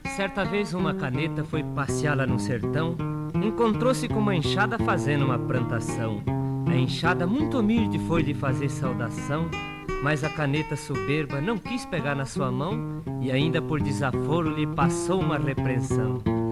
Certa vez uma caneta foi passear lá no sertão, encontrou-se com uma enxada fazendo uma plantação. A enxada muito humilde foi lhe fazer saudação, mas a caneta soberba não quis pegar na sua mão e ainda por desaforo lhe passou uma repreensão.